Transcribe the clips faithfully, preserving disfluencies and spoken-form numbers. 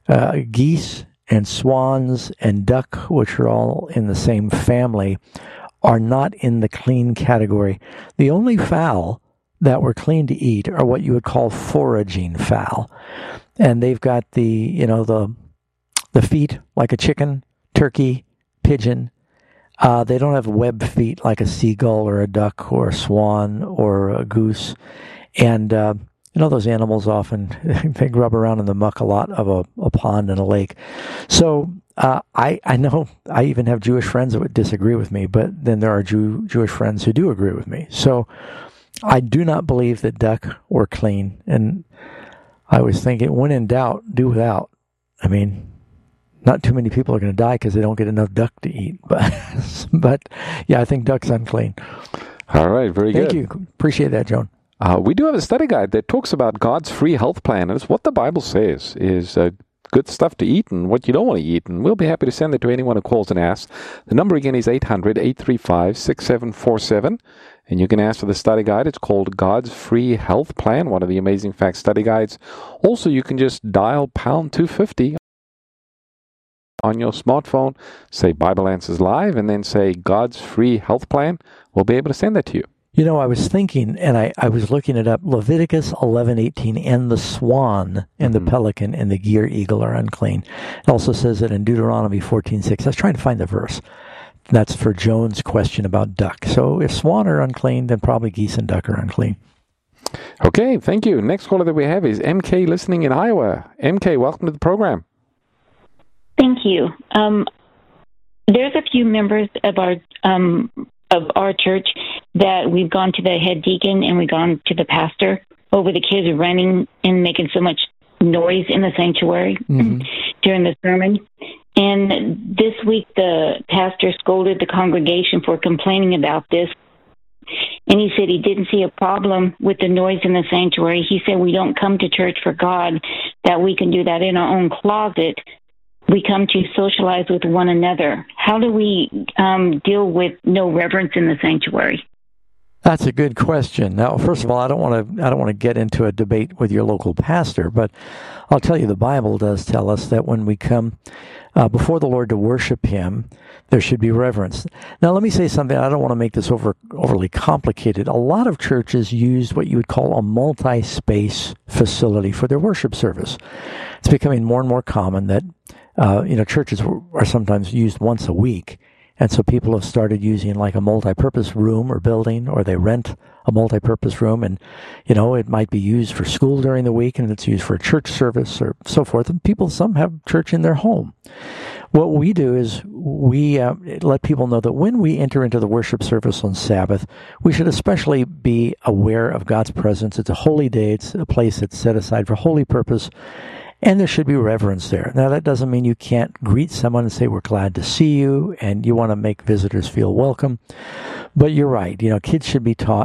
uh, geese and swans and duck, which are all in the same family, are not in the clean category. The only fowl that were clean to eat are what you would call foraging fowl. And they've got the, you know, the the feet like a chicken, turkey, pigeon. Uh, they don't have web feet like a seagull or a duck or a swan or a goose. And, uh, you know, those animals often, they grub around in the muck a lot of a, a pond and a lake. So uh, I, I know I even have Jewish friends that would disagree with me, but then there are Jew, Jewish friends who do agree with me. So I do not believe that duck were clean. And I was thinking, when in doubt, do without. I mean, not too many people are going to die because they don't get enough duck to eat. But, but yeah, I think duck's unclean. All right, very Thank good. Thank you. Appreciate that, Joan. Uh, we do have a study guide that talks about God's free health plan, and it's what the Bible says is uh, good stuff to eat and what you don't want to eat, and we'll be happy to send it to anyone who calls and asks. The number again is eight hundred, eight three five, six seven four seven, and you can ask for the study guide. It's called God's Free Health Plan, one of the Amazing Facts study guides. Also, you can just dial pound two fifty on your smartphone, say Bible Answers Live, and then say God's Free Health Plan. We'll be able to send that to you. You know, I was thinking, and I, I was looking it up, Leviticus eleven eighteen, and the swan and Mm-hmm. the pelican and the gear eagle are unclean. It also says it in Deuteronomy fourteen six. I was trying to find the verse. That's for Joan's question about duck. So if swan are unclean, then probably geese and duck are unclean. Okay, thank you. Next caller that we have is M K listening in Iowa. M K, welcome to the program. Thank you. Um, there's a few members of our um, of our church that we've gone to the head deacon and we've gone to the pastor over the kids running and making so much noise in the sanctuary mm-hmm. during the sermon. And this week the pastor scolded the congregation for complaining about this. And he said he didn't see a problem with the noise in the sanctuary. He said we don't come to church for God, that we can do that in our own closet. We come to socialize with one another. How do we um, deal with no reverence in the sanctuary? That's a good question. Now, first of all, I don't want to I don't want to get into a debate with your local pastor, but I'll tell you the Bible does tell us that when we come uh, before the Lord to worship Him, there should be reverence. Now, let me say something. I don't want to make this over overly complicated. A lot of churches use what you would call a multi-space facility for their worship service. It's becoming more and more common that Uh, you know, churches are sometimes used once a week, and so people have started using like a multi-purpose room or building, or they rent a multi-purpose room, and, you know, it might be used for school during the week, and it's used for a church service or so forth, and people, some have church in their home. What we do is we uh, let people know that when we enter into the worship service on Sabbath, we should especially be aware of God's presence. It's a holy day. It's a place that's set aside for holy purpose. And there should be reverence there. Now, that doesn't mean you can't greet someone and say, we're glad to see you, and you want to make visitors feel welcome. But you're right. You know, kids should be taught.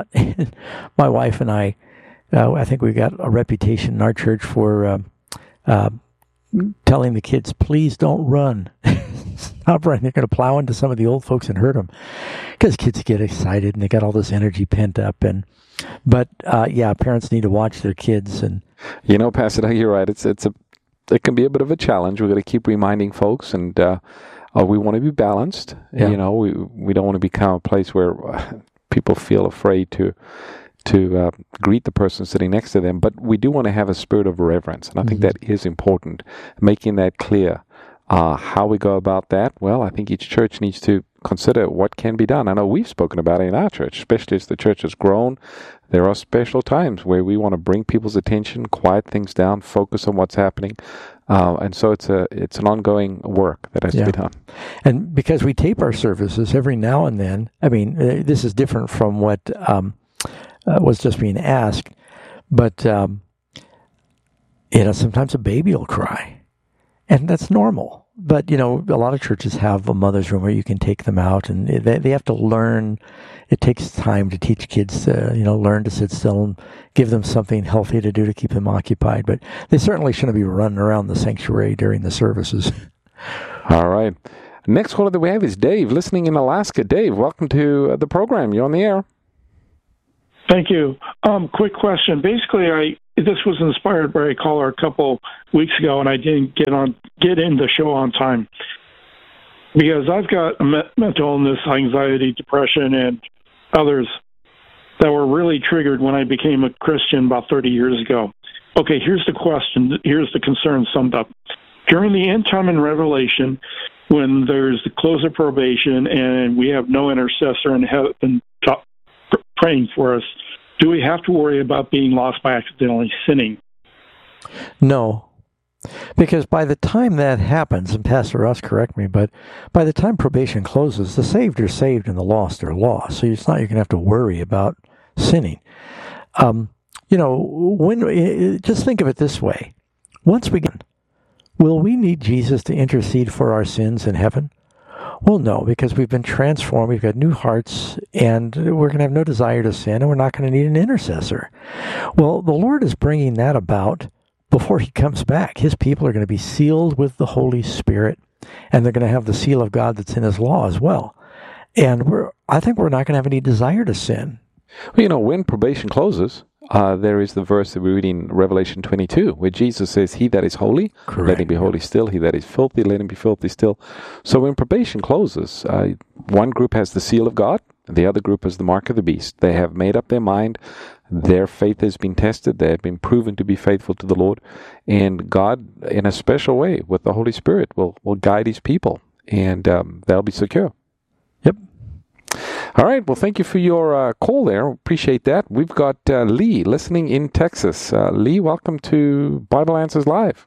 My wife and I, uh, I think we got a reputation in our church for uh, uh, telling the kids, please don't run. Stop running. They're going to plow into some of the old folks and hurt them. Because kids get excited, and they got all this energy pent up. And But, uh, yeah, parents need to watch their kids. And You know, Pastor Doug, you're right. It's, it's a It can be a bit of a challenge. We've got to keep reminding folks, and uh, uh, we want to be balanced. Yeah. You know, we we don't want to become a place where uh, people feel afraid to to uh, greet the person sitting next to them. But we do want to have a spirit of reverence, and I think mm-hmm. that is important. Making that clear. Uh, how we go about that? Well, I think each church needs to consider what can be done. I know we've spoken about it in our church, especially as the church has grown. There are special times where we want to bring people's attention, quiet things down, focus on what's happening. Uh, and so it's a it's an ongoing work that has yeah. to be done. And because we tape our services every now and then, I mean, uh, this is different from what um, uh, was just being asked, but, um, you know, sometimes a baby will cry. And that's normal. But, you know, a lot of churches have a mother's room where you can take them out, and they, they have to learn. It takes time to teach kids to, you know, learn to sit still and give them something healthy to do to keep them occupied. But they certainly shouldn't be running around the sanctuary during the services. All right. Next caller that we have is Dave, listening in Alaska. Dave, welcome to the program. You're on the air. Thank you. Um, quick question. Basically, I this was inspired by a caller a couple weeks ago, and I didn't get on get in the show on time because I've got a me- mental illness, anxiety, depression, and others that were really triggered when I became a Christian about thirty years ago. Okay, here's the question. Here's the concern summed up. During the end time in Revelation, when there's the close of probation and we have no intercessor in heaven top, praying for us, do we have to worry about being lost by accidentally sinning? No, because by the time that happens, and Pastor Ross, correct me, but by the time probation closes, the saved are saved and the lost are lost. So it's not you're going to have to worry about sinning. Um, you know, when just think of it this way: once we get, will we need Jesus to intercede for our sins in heaven? Well, no, because we've been transformed, we've got new hearts, and we're going to have no desire to sin, and we're not going to need an intercessor. Well, the Lord is bringing that about before he comes back. His people are going to be sealed with the Holy Spirit, and they're going to have the seal of God that's in his law as well. And we're, I think we're not going to have any desire to sin. Well, you know, when probation closes, Uh, there is the verse that we read in Revelation twenty-two, where Jesus says, he that is holy, Correct. let him be holy still. He that is filthy, let him be filthy still. So when probation closes, uh, one group has the seal of God, the other group has the mark of the beast. They have made up their mind. Their faith has been tested. They have been proven to be faithful to the Lord. And God, in a special way, with the Holy Spirit, will, will guide his people, and um, they'll be secure. Yep. All right. Well, thank you for your uh, call there. Appreciate that. We've got uh, Lee listening in Texas. Uh, Lee, welcome to Bible Answers Live.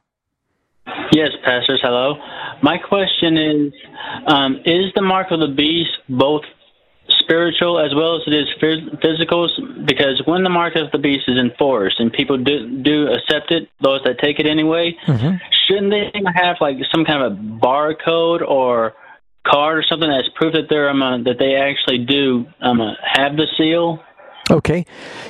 Yes, pastors, hello. My question is, um, is the mark of the beast both spiritual as well as it is physical? Because when the mark of the beast is enforced and people do, do accept it, those that take it anyway, mm-hmm. shouldn't they have like some kind of a barcode or card or something that's proof that they're um, uh, that they actually do um, uh, have the seal? Okay.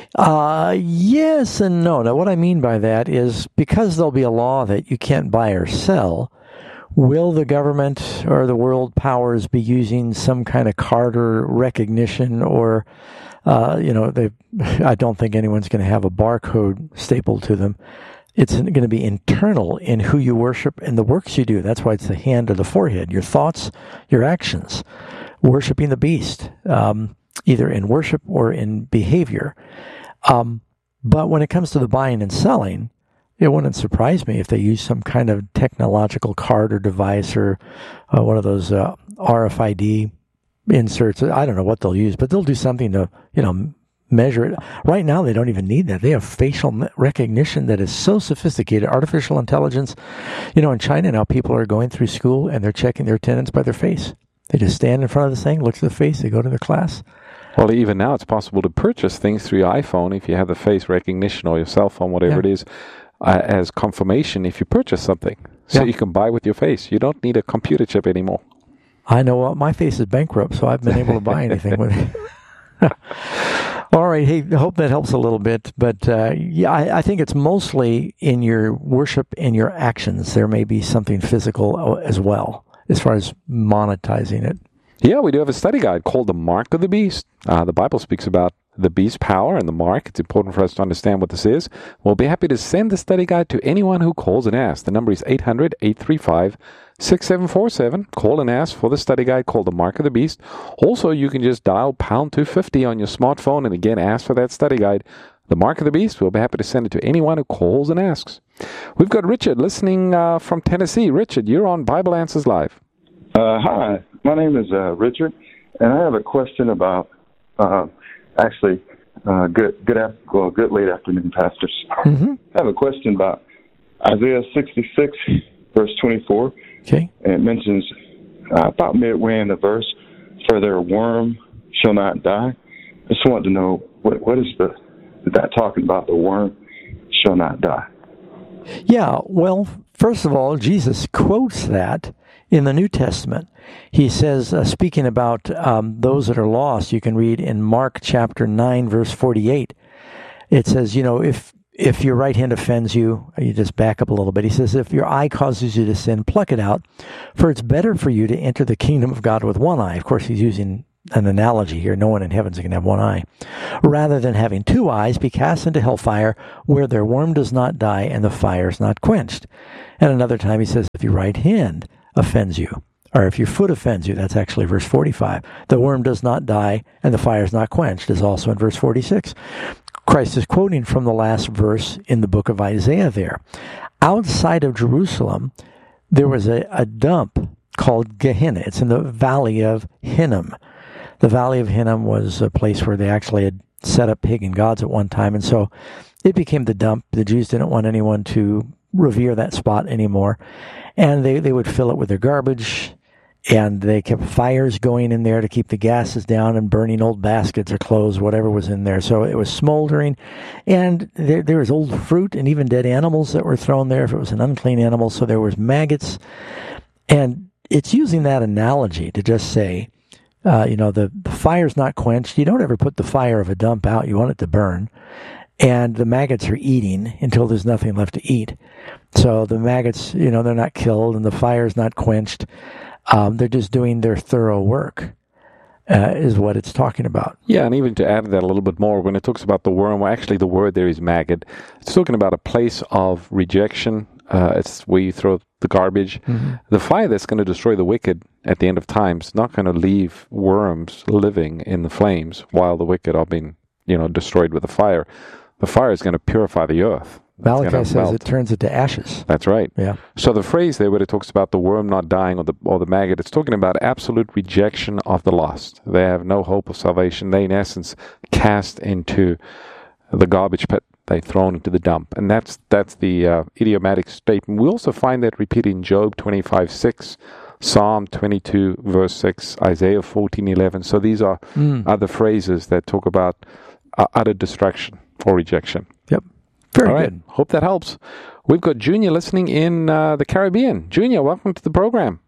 Uh, yes and no. Now, what I mean by that is because there'll be a law that you can't buy or sell, will the government or the world powers be using some kind of card or recognition or, uh, you know, they? I don't think anyone's going to have a barcode stapled to them. It's going to be internal in who you worship and the works you do. That's why it's the hand or the forehead, your thoughts, your actions, worshiping the beast, um, either in worship or in behavior. Um, but when it comes to the buying and selling, it wouldn't surprise me if they use some kind of technological card or device or uh, one of those uh, R F I D inserts. I don't know what they'll use, but they'll do something to, you know, measure it. Right now, they don't even need that. They have facial recognition that is so sophisticated, artificial intelligence. You know, in China now, people are going through school and they're checking their attendance by their face. They just stand in front of the thing, look to the face, they go to their class. Well, even now, it's possible to purchase things through your iPhone if you have the face recognition or your cell phone, whatever yeah. it is, uh, as confirmation if you purchase something. So yeah. you can buy with your face. You don't need a computer chip anymore. I know what my face is bankrupt, so I've been able to buy anything with it. All right. Hey, I hope that helps a little bit. But uh, yeah, I, I think it's mostly in your worship and your actions. There may be something physical as well as far as monetizing it. Yeah, we do have a study guide called The Mark of the Beast. Uh, the Bible speaks about the beast's power and the mark. It's important for us to understand what this is. We'll be happy to send the study guide to anyone who calls and asks. The number is eight hundred, eight three five, six seven four seven. Call and ask for the study guide called The Mark of the Beast. Also, you can just dial pound two fifty on your smartphone and again ask for that study guide, The Mark of the Beast. We'll be happy to send it to anyone who calls and asks. We've got Richard listening uh, from Tennessee. Richard, you're on Bible Answers Live. Uh, hi, my name is uh, Richard, and I have a question about, uh, actually, uh, good good af- well, good late afternoon, pastors. Mm-hmm. I have a question about Isaiah sixty-six, verse twenty-four. Okay. And it mentions uh, about midway in the verse, for their worm shall not die. I just want to know, what what is the is that talking about, the worm shall not die? Yeah, well, first of all, Jesus quotes that in the New Testament. He says, uh, speaking about um, those that are lost, you can read in Mark chapter nine, verse forty-eight. It says, you know, if if your right hand offends you, you just back up a little bit. He says, if your eye causes you to sin, pluck it out, for it's better for you to enter the kingdom of God with one eye. Of course, he's using an analogy here. No one in heaven's going to have one eye. Rather than having two eyes, be cast into hellfire, where their worm does not die and the fire is not quenched. And another time he says, if your right hand offends you, or if your foot offends you, that's actually verse forty-five. The worm does not die and the fire is not quenched is also in verse forty-six. Christ is quoting from the last verse in the book of Isaiah there. Outside of Jerusalem, there was a, a dump called Gehenna. It's in the valley of Hinnom. The valley of Hinnom was a place where they actually had set up pagan gods at one time, and so it became the dump. The Jews didn't want anyone to revere that spot anymore, and they, they would fill it with their garbage, and they kept fires going in there to keep the gases down and burning old baskets or clothes, whatever was in there. So it was smoldering, and there, there was old fruit and even dead animals that were thrown there if it was an unclean animal. So there was maggots, and it's using that analogy to just say, uh, you know, the, the fire's not quenched. You don't ever put the fire of a dump out. You want it to burn. And the maggots are eating until there's nothing left to eat. So the maggots, you know, they're not killed and the fire's not quenched. Um, they're just doing their thorough work, uh, is what it's talking about. Yeah, and even to add to that a little bit more, when it talks about the worm, well, actually the word there is maggot. It's talking about a place of rejection. Uh, it's where you throw the garbage. Mm-hmm. The fire that's going to destroy the wicked at the end of times is not going to leave worms living in the flames while the wicked are being, you know, destroyed with the fire. The fire is going to purify the earth. Malachi says melt. It turns it to ashes. That's right. Yeah. So the phrase there where it talks about the worm not dying or the or the maggot, it's talking about absolute rejection of the lost. They have no hope of salvation. They, in essence, cast into the garbage pit. They're thrown into the dump. And that's that's the uh, idiomatic statement. We also find that repeated in Job twenty-five six, Psalm twenty-two, verse six, Isaiah fourteen eleven. So these are mm. other phrases that talk about uh, utter destruction or rejection. Yep. Very All right. good. Hope that helps. We've got Junior listening in uh, the Caribbean. Junior, welcome to the program.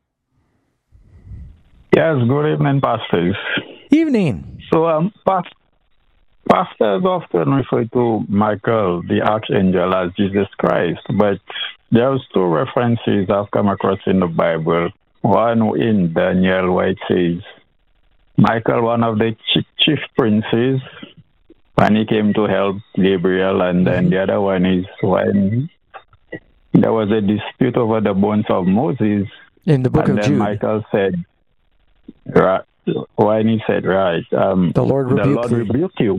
Yes, good evening, pastors. Evening. So, um, past, pastors often refer to Michael, the archangel, as Jesus Christ, but there's two references I've come across in the Bible. One in Daniel, where it says, Michael, one of the chief, chief princes, when he came to help Gabriel, and then the other one is when there was a dispute over the bones of Moses. In the book and of then Jude. Michael said, right, when he said, right, um, the Lord rebuke, the Lord rebuke you.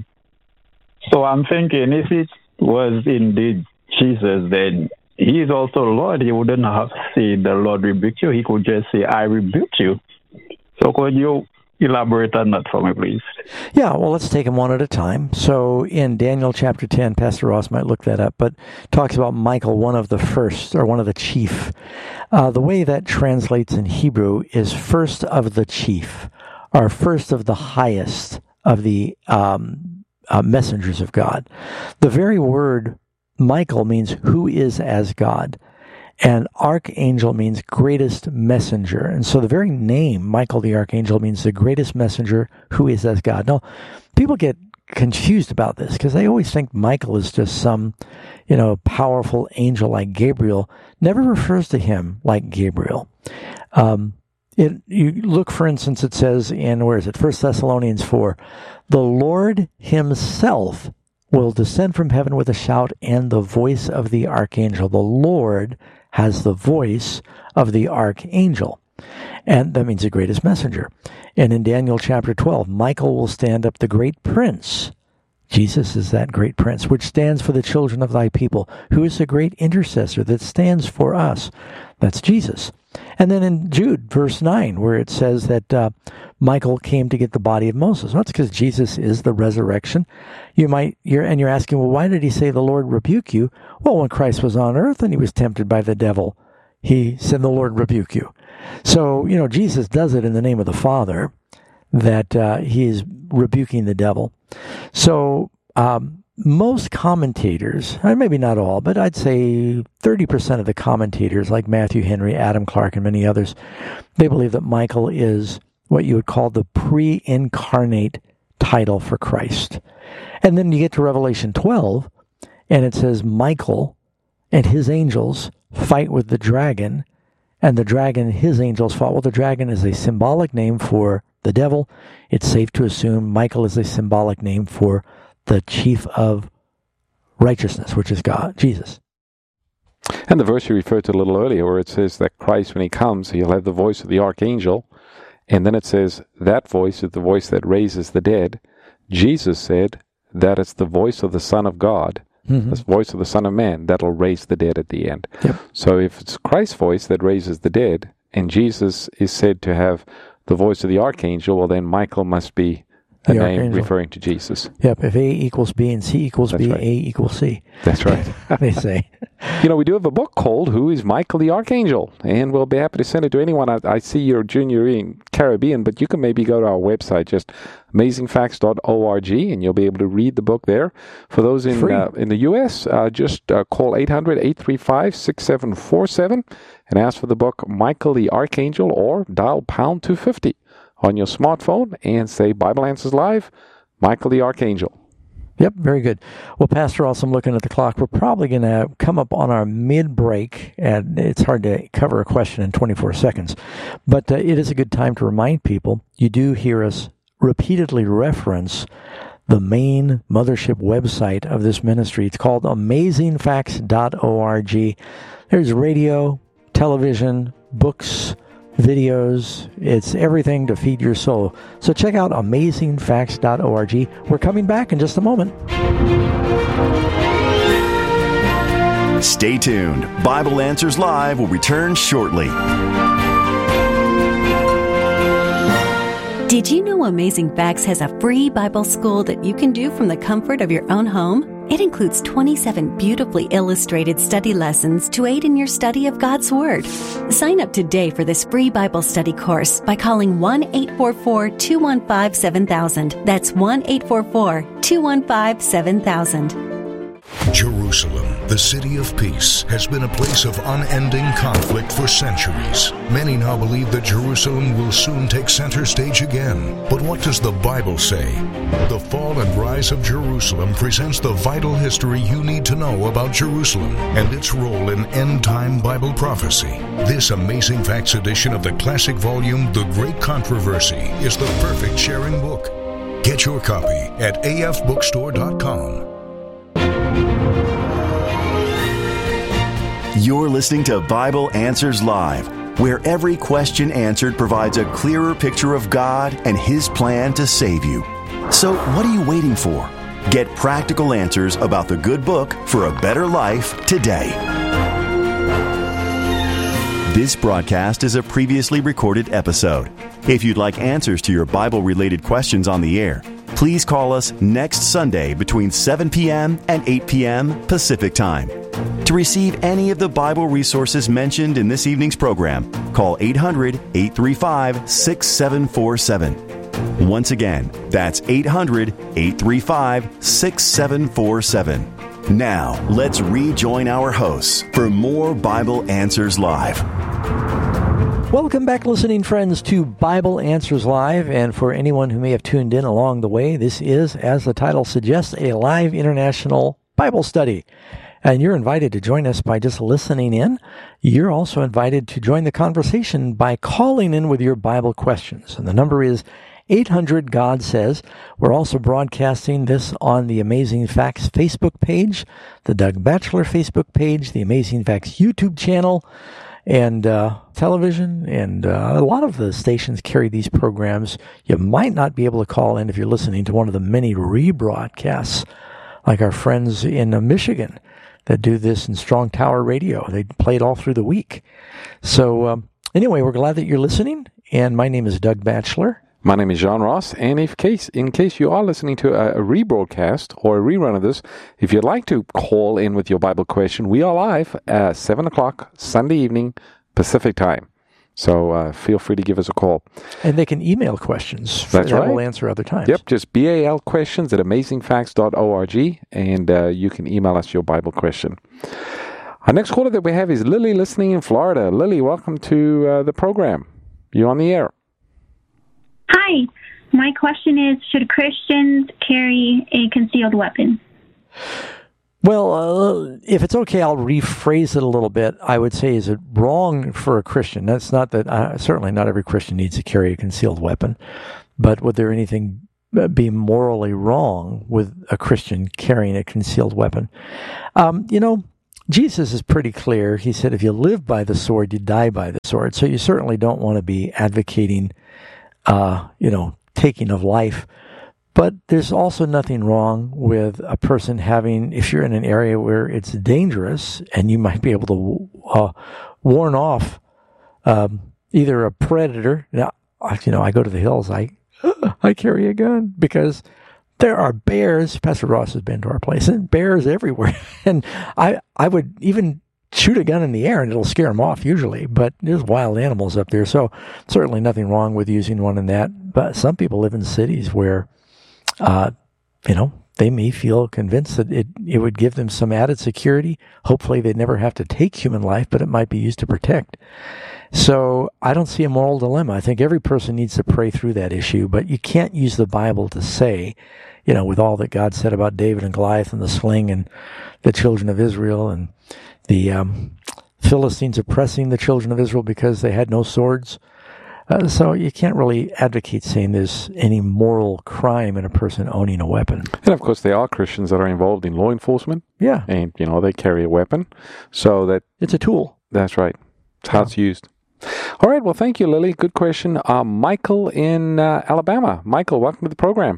So I'm thinking, if it was indeed Jesus, then he is also Lord. He wouldn't have said, the Lord rebuke you. He could just say, I rebuke you. So could you elaborate on that for me, please? Yeah, well, let's take them one at a time. So in Daniel chapter ten, Pastor Ross might look that up, but talks about Michael, one of the first, or one of the chief. Uh, the way that translates in Hebrew is first of the chief, or first of the highest of the um, uh, messengers of God. The very word Michael means who is as God. And archangel means greatest messenger. And so the very name, Michael the Archangel, means the greatest messenger who is as God. Now, people get confused about this because they always think Michael is just some, you know, powerful angel like Gabriel. Never refers to him like Gabriel. Um, it, you look, for instance, it says in, where is it? First Thessalonians four, the Lord himself will descend from heaven with a shout and the voice of the archangel. The Lord has the voice of the archangel. And that means the greatest messenger. And in Daniel chapter twelve, Michael will stand up, the great prince. Jesus is that great prince, which stands for the children of thy people, who is the great intercessor that stands for us. That's Jesus. And then in Jude, verse nine, where it says that uh, Michael came to get the body of Moses. Well, that's because Jesus is the resurrection. You might, you're, and you're asking, well, why did he say the Lord rebuke you? Well, when Christ was on earth and he was tempted by the devil, he said, the Lord rebuke you. So, you know, Jesus does it in the name of the Father, that uh, he is rebuking the devil. So, um, most commentators, maybe not all, but I'd say thirty percent of the commentators, like Matthew Henry, Adam Clark, and many others, they believe that Michael is what you would call the pre-incarnate title for Christ. And then you get to Revelation twelve, and it says Michael and his angels fight with the dragon, and the dragon and his angels fought. Well, the dragon is a symbolic name for the devil, it's safe to assume Michael is a symbolic name for the chief of righteousness, which is God, Jesus. And the verse you referred to a little earlier, where it says that Christ, when he comes, he'll have the voice of the archangel. And then it says that voice is the voice that raises the dead. Jesus said that it's the voice of the Son of God, mm-hmm. the voice of the Son of Man, that'll raise the dead at the end. Yep. So if it's Christ's voice that raises the dead, and Jesus is said to have the voice of the archangel, well, then Michael must be a the name archangel. referring to Jesus. Yep. If A equals B and C equals That's B, right. A equals C. That's right. They say. You know, we do have a book called Who is Michael the Archangel? And we'll be happy to send it to anyone. I, I see you're junior in Caribbean, but you can maybe go to our website, just amazing facts dot org, and you'll be able to read the book there. For those in uh, in the U S, uh, just uh, call eight hundred, eight three five, six seven four seven and ask for the book Michael the Archangel, or dial pound two fifty on your smartphone and say Bible Answers Live, Michael the Archangel. Yep, very good. Well, Pastor, also I'm looking at the clock. We're probably going to come up on our mid-break, and it's hard to cover a question in twenty-four seconds. But uh, it is a good time to remind people, you do hear us repeatedly reference the main mothership website of this ministry. It's called amazing facts dot org. There's radio, television, books, videos. It's everything to feed your soul. So check out amazing facts dot org. We're coming back in just a moment. Stay tuned. Bible Answers Live will return shortly. Did you know Amazing Facts has a free Bible school that you can do from the comfort of your own home? It includes twenty-seven beautifully illustrated study lessons to aid in your study of God's Word. Sign up today for this free Bible study course by calling one eight four four, two one five, seven thousand. That's one eight four four, two one five, seven thousand. Jerusalem, the city of peace, has been a place of unending conflict for centuries. Many now believe that Jerusalem will soon take center stage again. But what does the Bible say? The Fall and Rise of Jerusalem presents the vital history you need to know about Jerusalem and its role in end-time Bible prophecy. This Amazing Facts edition of the classic volume, The Great Controversy, is the perfect sharing book. Get your copy at a f bookstore dot com. You're listening to Bible Answers Live, where every question answered provides a clearer picture of God and His plan to save you. So what are you waiting for? Get practical answers about the good book for a better life today. This broadcast is a previously recorded episode. If you'd like answers to your Bible-related questions on the air, please call us next Sunday between seven p.m. and eight p.m. Pacific Time. To receive any of the Bible resources mentioned in this evening's program, call eight hundred, eight three five, six seven four seven. Once again, that's eight hundred, eight three five, six seven four seven. Now, let's rejoin our hosts for more Bible Answers Live. Welcome back, listening friends, to Bible Answers Live. And for anyone who may have tuned in along the way, this is, as the title suggests, a live international Bible study. And you're invited to join us by just listening in. You're also invited to join the conversation by calling in with your Bible questions. And the number is eight hundred, God Says. We're also broadcasting this on the Amazing Facts Facebook page, the Doug Batchelor Facebook page, the Amazing Facts YouTube channel, and uh, television, and uh, a lot of the stations carry these programs. You might not be able to call in if you're listening to one of the many rebroadcasts, like our friends in uh, Michigan that do this in Strong Tower Radio. They play it all through the week. So um, anyway, we're glad that you're listening, and my name is Doug Batchelor. My name is John Ross, and if case, in case you are listening to a, a rebroadcast or a rerun of this, if you'd like to call in with your Bible question, we are live at seven o'clock Sunday evening Pacific time. So uh, feel free to give us a call. And they can email questions That's that right. we'll answer other times. Yep, just B A L questions at amazing facts dot org, and uh, you can email us your Bible question. Our next caller that we have is Lily, listening in Florida. Lily, welcome to uh, the program. You're on the air. Hi. My question is, should Christians carry a concealed weapon? Well, uh, if it's okay, I'll rephrase it a little bit. I would say, is it wrong for a Christian? That's not that, uh, certainly not every Christian needs to carry a concealed weapon, but would there anything be morally wrong with a Christian carrying a concealed weapon? Um, you know, Jesus is pretty clear. He said, if you live by the sword, you die by the sword. So you certainly don't want to be advocating, uh, you know, taking of life. But there's also nothing wrong with a person having, if you're in an area where it's dangerous and you might be able to uh, warn off um, either a predator. Now, you know, I go to the hills, I I carry a gun because there are bears. Pastor Ross has been to our place, and bears everywhere. And I, I would even shoot a gun in the air and it'll scare them off usually, but there's wild animals up there. So certainly nothing wrong with using one in that. But some people live in cities where Uh, you know, they may feel convinced that it, it would give them some added security. Hopefully they'd never have to take human life, but it might be used to protect. So I don't see a moral dilemma. I think every person needs to pray through that issue, but you can't use the Bible to say, you know, with all that God said about David and Goliath and the sling and the children of Israel and the um, Philistines oppressing the children of Israel because they had no swords. Uh, so you can't really advocate saying there's any moral crime in a person owning a weapon. And of course, there are Christians that are involved in law enforcement. Yeah. And, you know, they carry a weapon. So that... It's a tool. That's right. It's how it's used. All right. Well, thank you, Lily. Good question. Uh, Michael in uh, Alabama. Michael, welcome to the program.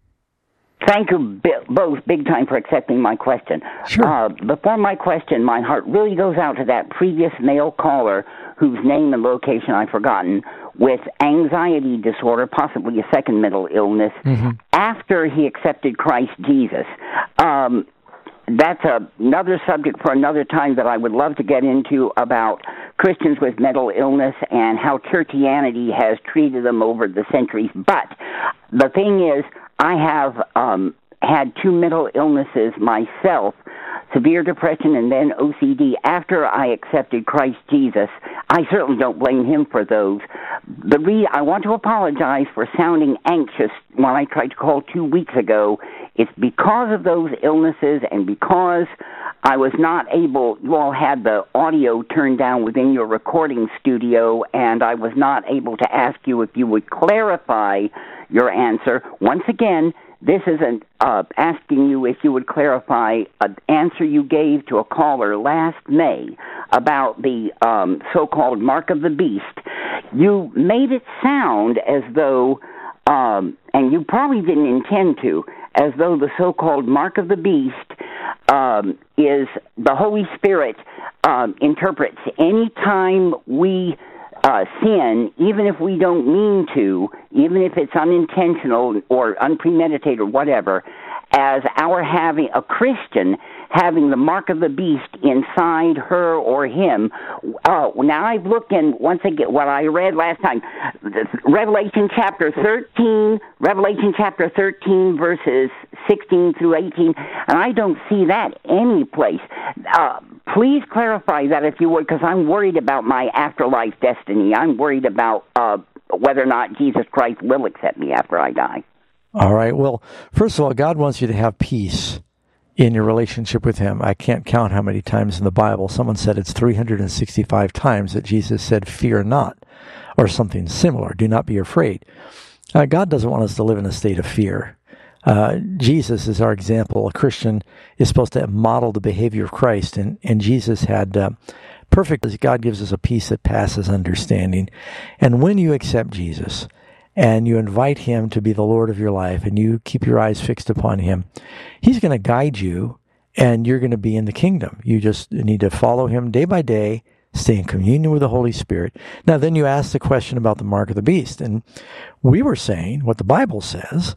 Thank you both big time for accepting my question. Sure. Uh, before my question, my heart really goes out to that previous male caller whose name and location I've forgotten, with anxiety disorder, possibly a second mental illness, mm-hmm. after he accepted Christ Jesus. Um, that's a, another subject for another time that I would love to get into about Christians with mental illness and how churchianity has treated them over the centuries. But the thing is, I have um, had two mental illnesses myself, severe depression and then O C D, after I accepted Christ Jesus. I certainly don't blame him for those. The re- I want to apologize for sounding anxious when I tried to call two weeks ago. It's because of those illnesses and because I was not able, you all had the audio turned down within your recording studio, and I was not able to ask you if you would clarify your answer. Once again, this isn't uh, asking you if you would clarify an answer you gave to a caller last May about the um, so-called mark of the beast. You made it sound as though, um, and you probably didn't intend to, as though the so-called mark of the beast um, is the Holy Spirit um, interprets any time we Uh, sin, even if we don't mean to, even if it's unintentional or unpremeditated or whatever, as our having a Christian having the mark of the beast inside her or him. Uh, now I've looked in, once again, what I read last time, Revelation chapter thirteen, Revelation chapter thirteen, verses sixteen through eighteen, and I don't see that any place. Uh, please clarify that if you would, because I'm worried about my afterlife destiny. I'm worried about uh, whether or not Jesus Christ will accept me after I die. All right. Well, first of all, God wants you to have peace in your relationship with him. I can't count how many times in the Bible. Someone said it's three hundred sixty-five times that Jesus said, fear not, or something similar. Do not be afraid. Uh, God doesn't want us to live in a state of fear. Uh, Jesus is our example. A Christian is supposed to model the behavior of Christ, and, and Jesus had uh, perfect, God gives us a peace that passes understanding. And when you accept Jesus, and you invite him to be the Lord of your life, and you keep your eyes fixed upon him, he's going to guide you, and you're going to be in the kingdom. You just need to follow him day by day, stay in communion with the Holy Spirit. Now, then you ask the question about the mark of the beast, and we were saying what the Bible says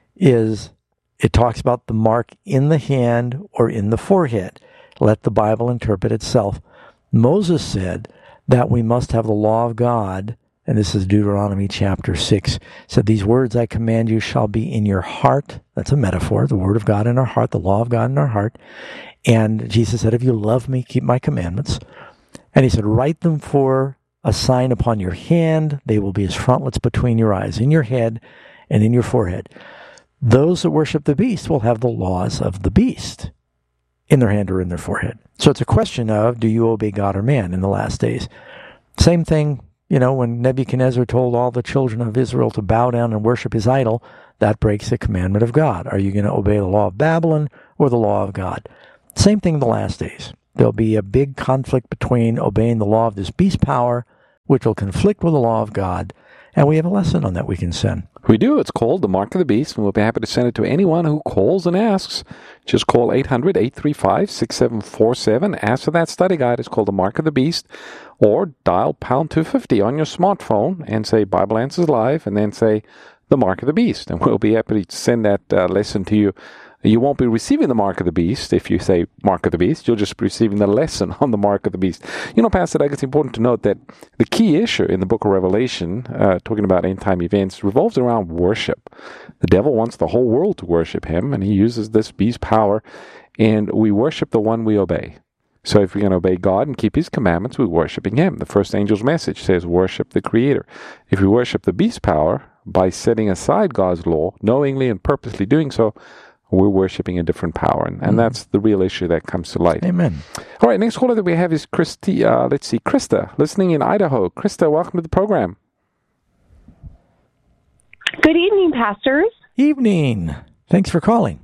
is it talks about the mark in the hand or in the forehead. Let the Bible interpret itself. Moses said that we must have the law of God, and this is Deuteronomy chapter six, said, these words I command you shall be in your heart. That's a metaphor, the word of God in our heart, the law of God in our heart. And Jesus said, if you love me, keep my commandments. And he said, write them for a sign upon your hand. They will be as frontlets between your eyes, in your head and in your forehead. Those that worship the beast will have the laws of the beast. in their hand or in their forehead. So it's a question of, do you obey God or man in the last days? Same thing, you know, when Nebuchadnezzar told all the children of Israel to bow down and worship his idol, that breaks the commandment of God. Are you going to obey the law of Babylon or the law of God? Same thing in the last days. There'll be a big conflict between obeying the law of this beast power, which will conflict with the law of God, and we have a lesson on that we can send. We do. It's called The Mark of the Beast, and we'll be happy to send it to anyone who calls and asks. Just call eight hundred, eight three five, six seven four seven. Ask for that study guide. It's called The Mark of the Beast. Or dial pound two fifty on your smartphone and say Bible Answers Live, and then say The Mark of the Beast. And we'll be happy to send that uh, lesson to you. You won't be receiving the Mark of the Beast if you say Mark of the Beast. You'll just be receiving the lesson on the Mark of the Beast. You know, Pastor Doug, it's important to note that the key issue in the book of Revelation, uh, talking about end-time events, revolves around worship. The devil wants the whole world to worship him, and he uses this beast power, and we worship the one we obey. So if we're going to obey God and keep his commandments, we're worshiping him. The first angel's message says, worship the Creator. If we worship the beast power by setting aside God's law, knowingly and purposely doing so, we're worshiping a different power, and, and mm. that's the real issue that comes to light. Amen. All right, next caller that we have is Christy, uh, let's see, Krista, listening in Idaho. Krista, welcome to the program. Good evening, pastors. Evening. Thanks for calling.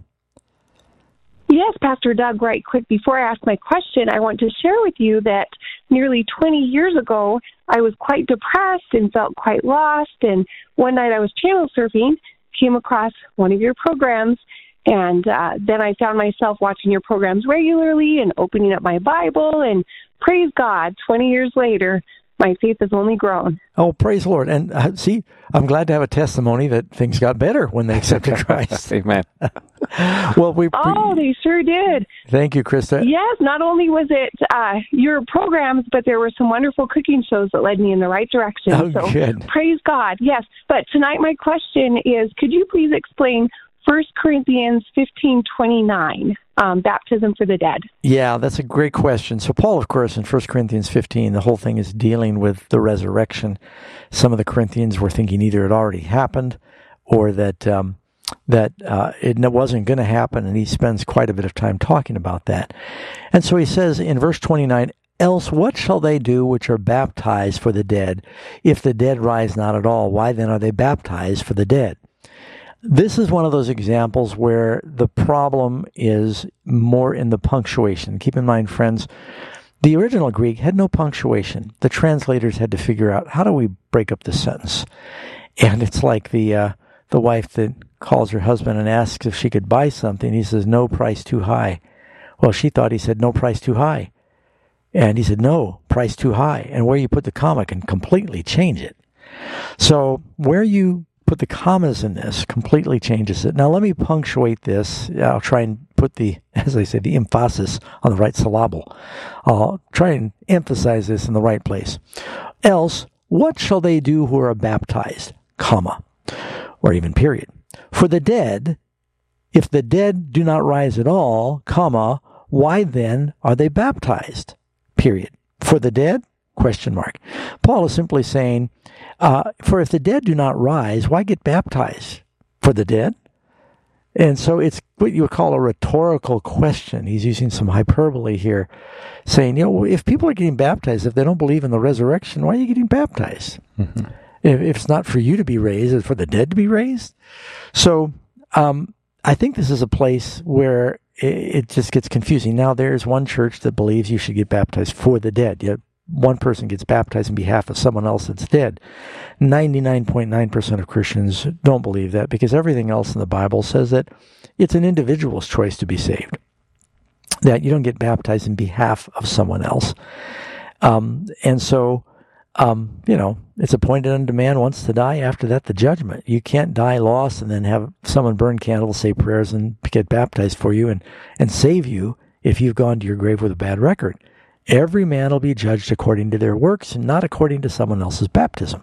Yes, Pastor Doug, right quick, before I ask my question, I want to share with you that nearly twenty years ago, I was quite depressed and felt quite lost, and one night I was channel surfing, came across one of your programs, and uh, then I found myself watching your programs regularly and opening up my Bible, and praise God, twenty years later, my faith has only grown. Oh, praise the Lord. And uh, see, I'm glad to have a testimony that things got better when they accepted Christ. Amen. Well, we. Oh, they sure did. Thank you, Krista. Yes, not only was it uh, your programs, but there were some wonderful cooking shows that led me in the right direction. Oh, so good. Praise God. Yes. But tonight my question is, could you please explain First Corinthians fifteen twenty-nine, um, baptism for the dead? Yeah, that's a great question. So Paul, of course, in First Corinthians fifteen, the whole thing is dealing with the resurrection. Some of the Corinthians were thinking either it already happened or that um, that uh, it wasn't going to happen, and he spends quite a bit of time talking about that. And so he says in verse twenty-nine, else what shall they do which are baptized for the dead? If the dead rise not at all, why then are they baptized for the dead? This is one of those examples where the problem is more in the punctuation. Keep in mind, friends, the original Greek had no punctuation. The translators had to figure out, how do we break up the sentence? And it's like the uh, the wife that calls her husband and asks if she could buy something. He says, no, price too high. Well, she thought he said, no, price too high. And he said, no, price too high. And where you put the comma can completely change it. So where you put the commas in this completely changes it. Now let me punctuate this. I'll try and put the, as I say, the emphasis on the right syllable. I'll try and emphasize this in the right place. Else, what shall they do who are baptized? Comma, or even period. For the dead, if the dead do not rise at all, comma, why then are they baptized? Period. For the dead? Question mark. Paul is simply saying, uh, for if the dead do not rise, why get baptized? For the dead? And so it's what you would call a rhetorical question. He's using some hyperbole here, saying, you know, if people are getting baptized, if they don't believe in the resurrection, why are you getting baptized? Mm-hmm. If, if it's not for you to be raised, it's for the dead to be raised. So um, I think this is a place where it, it just gets confusing. Now, there's one church that believes you should get baptized for the dead. Yet one person gets baptized in behalf of someone else that's dead. ninety-nine point nine percent of Christians don't believe that, because everything else in the Bible says that it's an individual's choice to be saved, that you don't get baptized in behalf of someone else. Um, and so, um, you know, it's appointed unto man once to die, after that the judgment. You can't die lost and then have someone burn candles, say prayers, and get baptized for you and, and save you if you've gone to your grave with a bad record. Every man will be judged according to their works and not according to someone else's baptism.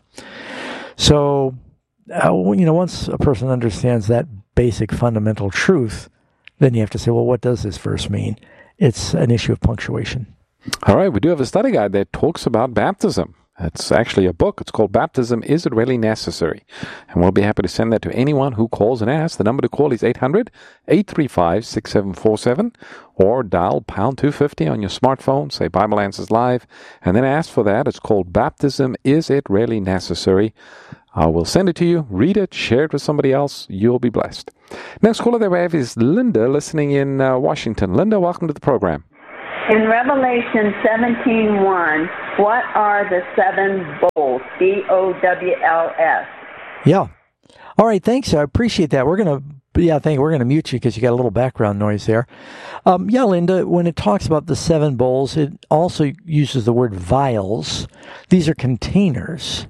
So, uh, you know, once a person understands that basic fundamental truth, then you have to say, well, what does this verse mean? It's an issue of punctuation. All right, we do have a study guide that talks about baptism. It's actually a book. It's called Baptism, Is It Really Necessary? And we'll be happy to send that to anyone who calls and asks. The number to call is eight hundred, eight three five, six seven four seven, or dial pound two fifty on your smartphone, say Bible Answers Live, and then ask for that. It's called Baptism, Is It Really Necessary? Uh, we'll send it to you, read it, share it with somebody else. You'll be blessed. Next caller that we have is Linda, listening in uh, Washington. Linda, welcome to the program. In Revelation seventeen one, what are the seven bowls? B O W L S. Yeah. All right, thanks. I appreciate that. We're going to, yeah, I think we're going to mute you because you got a little background noise there. Um, yeah, Linda, when it talks about the seven bowls, it also uses the word vials. These are containers.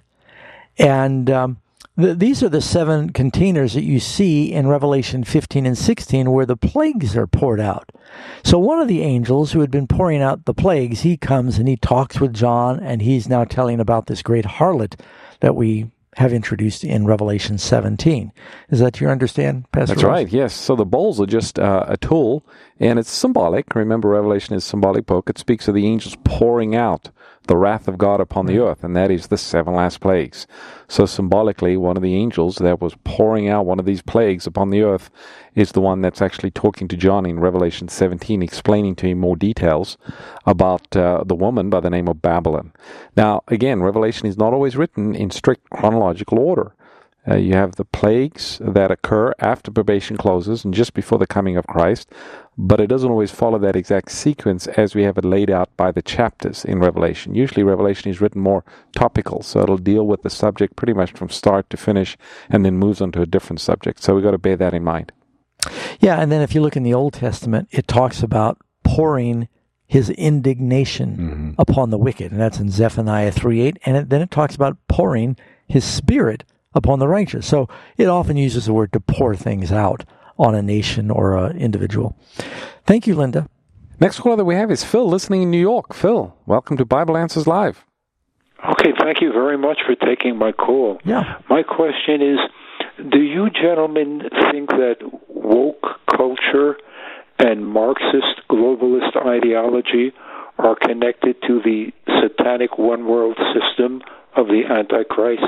And um, th- these are the seven containers that you see in Revelation fifteen and sixteen where the plagues are poured out. So one of the angels who had been pouring out the plagues, he comes and he talks with John, and he's now telling about this great harlot that we have introduced in Revelation seventeen. Is that your understand, Pastor That's Ross? right, yes. So the bowls are just uh, a tool, and it's symbolic. Remember, Revelation is a symbolic book. It speaks of the angels pouring out the wrath of God upon the earth, and that is the seven last plagues. So symbolically, one of the angels that was pouring out one of these plagues upon the earth is the one that's actually talking to John in Revelation seventeen, explaining to him more details about uh, the woman by the name of Babylon. Now, again, Revelation is not always written in strict chronological order. Uh, you have the plagues that occur after probation closes and just before the coming of Christ, but it doesn't always follow that exact sequence as we have it laid out by the chapters in Revelation. Usually Revelation is written more topical, so it'll deal with the subject pretty much from start to finish and then moves on to a different subject. So we've got to bear that in mind. Yeah, and then if you look in the Old Testament, it talks about pouring his indignation mm-hmm. upon the wicked, and that's in Zephaniah three eight, and it, then it talks about pouring his spirit upon the righteous. So it often uses the word to pour things out on a nation or an individual. Thank you, Linda. Next caller that we have is Phil, listening in New York. Phil, welcome to Bible Answers Live. Okay, thank you very much for taking my call. Yeah. My question is, do you gentlemen think that woke culture and Marxist globalist ideology are connected to the satanic one-world system of the Antichrist?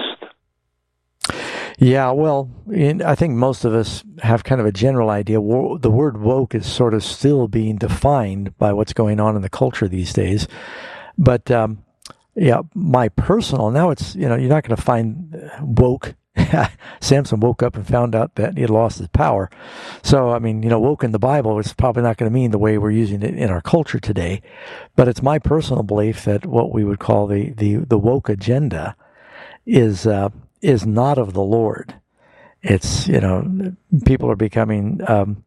Yeah, well, in, I think most of us have kind of a general idea. Wo- the word woke is sort of still being defined by what's going on in the culture these days. But, um, yeah, my personal, now it's, you know, you're not going to find woke. Samson woke up and found out that he had lost his power. So, I mean, you know, woke in the Bible is probably not going to mean the way we're using it in our culture today. But it's my personal belief that what we would call the, the, the woke agenda is... Uh, is not of the Lord. It's, you know, people are becoming um,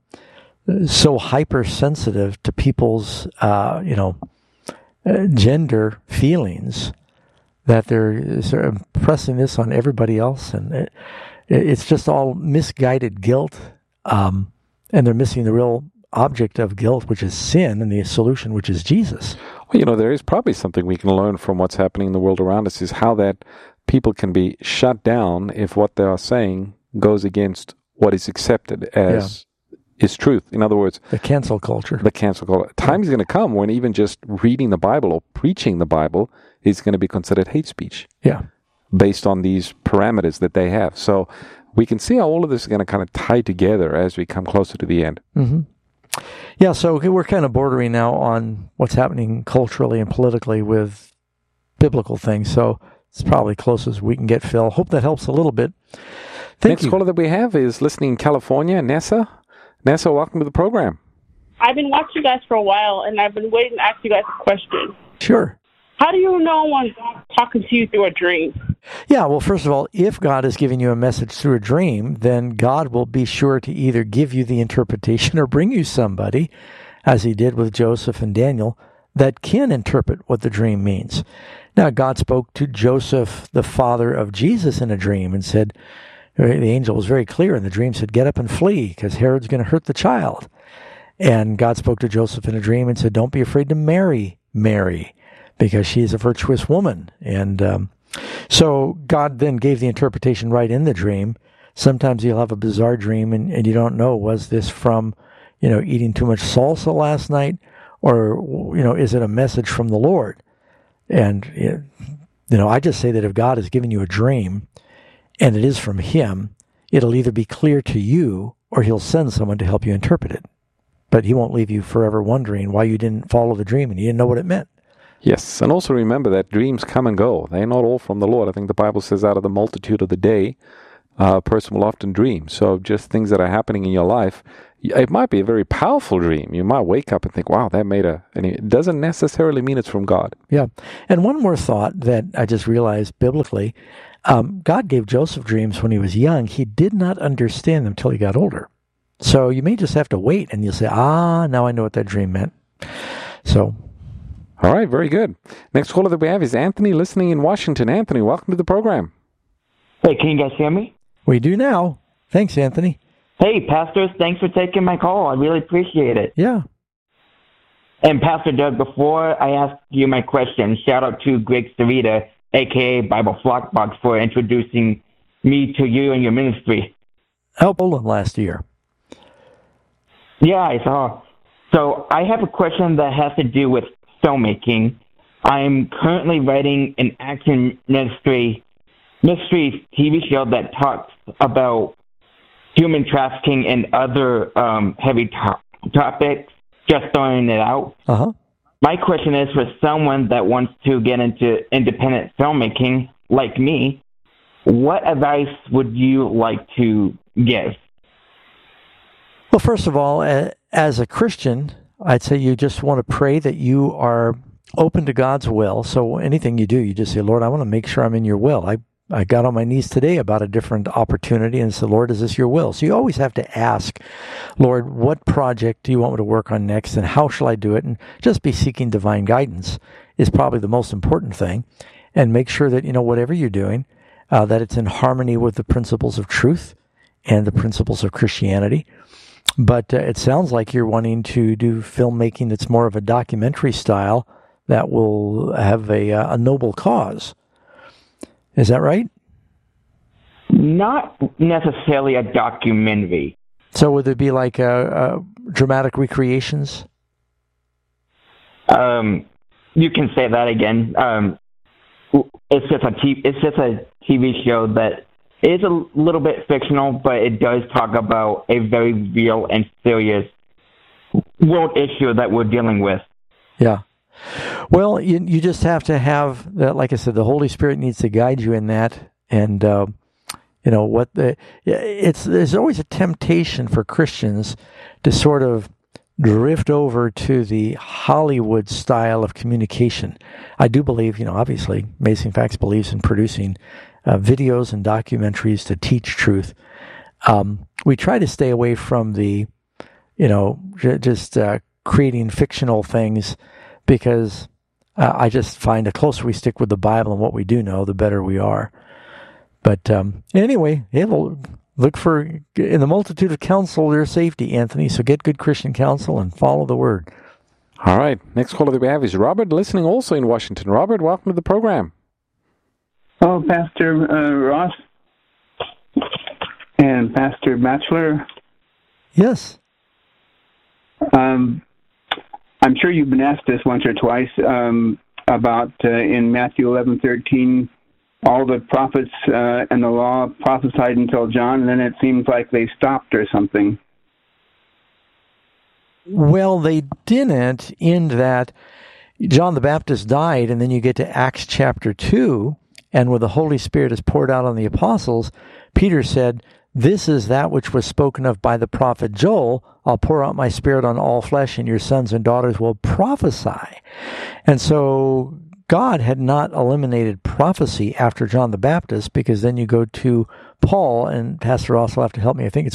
so hypersensitive to people's, uh, you know, uh, gender feelings that they're sort of pressing this on everybody else. And it, it's just all misguided guilt. Um, and they're missing the real object of guilt, which is sin, and the solution, which is Jesus. Well, you know, there is probably something we can learn from what's happening in the world around us, is how that people can be shut down if what they are saying goes against what is accepted as yeah. is truth. In other words, the cancel culture. The cancel culture. Time is going to come when even just reading the Bible or preaching the Bible is going to be considered hate speech. Yeah. Based on these parameters that they have. So we can see how all of this is going to kind of tie together as we come closer to the end. Mm-hmm. Yeah, so we're kind of bordering now on what's happening culturally and politically with biblical things. So it's probably closest we can get, Phil. Hope that helps a little bit. Thank Next you. caller that we have is listening in California, Nessa. Nessa, welcome to the program. I've been watching you guys for a while, and I've been waiting to ask you guys a question. Sure. How do you know when God's talking to you through a dream? Yeah, well, first of all, if God is giving you a message through a dream, then God will be sure to either give you the interpretation or bring you somebody, as he did with Joseph and Daniel, that can interpret what the dream means. Now, God spoke to Joseph, the father of Jesus, in a dream and said, the angel was very clear in the dream, said, get up and flee because Herod's going to hurt the child. And God spoke to Joseph in a dream and said, don't be afraid to marry Mary because she is a virtuous woman. And um, so God then gave the interpretation right in the dream. Sometimes you'll have a bizarre dream and, and you don't know, was this from, you know, eating too much salsa last night? Or, you know, is it a message from the Lord? And you know, You know, I just say that if God has given you a dream and it is from him, it'll either be clear to you or he'll send someone to help you interpret it. But he won't leave you forever wondering why you didn't follow the dream and you didn't know what it meant. Yes, and also remember that dreams come and go. They're not all from the Lord. I think the Bible says out of the multitude of the day, uh, a person will often dream. So just things that are happening in your life, it might be a very powerful dream. You might wake up and think, wow, that made a... And it doesn't necessarily mean it's from God. Yeah. And one more thought that I just realized biblically, um, God gave Joseph dreams when he was young. He did not understand them until he got older. So you may just have to wait and you'll say, ah, now I know what that dream meant. So... All right, very good. Next caller that we have is Anthony, listening in Washington. Anthony, welcome to the program. Hey, can you guys hear me? We do now. Thanks, Anthony. Hey, pastors, thanks for taking my call. I really appreciate it. Yeah. And Pastor Doug, before I ask you my question, shout out to Greg Sarita, a k a. Bible Flockbox, for introducing me to you and your ministry. Helped Poland last year. Yeah, I saw. So I have a question that has to do with filmmaking. I'm currently writing an action mystery mystery T V show that talks about human trafficking and other um, heavy to- topics. Just throwing it out. Uh-huh. My question is for someone that wants to get into independent filmmaking, like me, what advice would you like to give? Well, first of all, as a Christian, I'd say you just want to pray that you are open to God's will. So anything you do, you just say, Lord, I want to make sure I'm in your will. I, I got on my knees today about a different opportunity and said, Lord, is this your will? So you always have to ask, Lord, what project do you want me to work on next and how shall I do it? And just be seeking divine guidance is probably the most important thing. And make sure that, you know, whatever you're doing, uh, that it's in harmony with the principles of truth and the principles of Christianity. But uh, it sounds like you're wanting to do filmmaking that's more of a documentary style that will have a, a noble cause. Is that right? Not necessarily a documentary. So would it be like a, a dramatic recreations? Um, you can say that again. Um, it's just a t- it's just a T V show that is a little bit fictional, but it does talk about a very real and serious world issue that we're dealing with. Yeah. Well, you you just have to have that. Like I said, the Holy Spirit needs to guide you in that, and uh, you know what the it's. There's always a temptation for Christians to sort of drift over to the Hollywood style of communication. I do believe, you know, obviously, Amazing Facts believes in producing uh, videos and documentaries to teach truth. Um, we try to stay away from the, you know, j- just uh, creating fictional things. Because uh, I just find the closer we stick with the Bible and what we do know, the better we are. But um, anyway, yeah, well, look for, in the multitude of counsel, there's safety, Anthony. So get good Christian counsel and follow the word. All right. Next caller that we have is Robert, listening also in Washington. Robert, welcome to the program. Oh, Pastor uh, Ross and Pastor Batchelor. Yes. Um. I'm sure you've been asked this once or twice um, about uh, in Matthew eleven thirteen, all the prophets uh, and the law prophesied until John, and then it seems like they stopped or something. Well, they didn't, in that John the Baptist died, and then you get to Acts chapter two, and where the Holy Spirit is poured out on the apostles, Peter said, this is that which was spoken of by the prophet Joel. I'll pour out my spirit on all flesh, and your sons and daughters will prophesy. And so God had not eliminated prophecy after John the Baptist, because then you go to Paul, and Pastor Ross will have to help me. I think it's